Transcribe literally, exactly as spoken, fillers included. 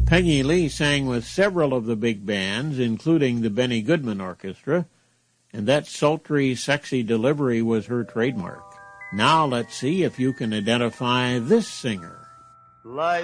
Peggy Lee sang with several of the big bands, including the Benny Goodman Orchestra, and that sultry, sexy delivery was her trademark. Now let's see if you can identify this singer. Life